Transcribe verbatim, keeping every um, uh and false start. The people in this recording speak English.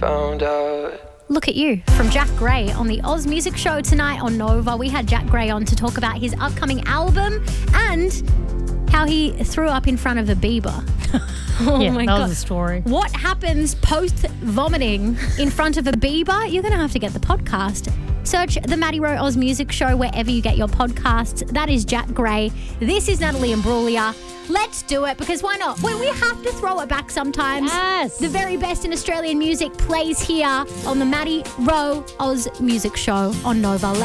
found out. Look at You from Jack Gray on the Oz Music Show tonight on Nova. We had Jack Gray on to talk about his upcoming album and how he threw up in front of a Bieber. Oh yeah, my that God. was a story. What happens post-vomiting in front of a Bieber? You're going to have to get the podcast. Search the Maddie Rowe Oz Music Show wherever you get your podcasts. That is Jack Gray. This is Natalie Imbruglia. Let's do it, because why not? Well, we have to throw it back sometimes. Yes. The very best in Australian music plays here on the Maddie Rowe Oz Music Show on Nova.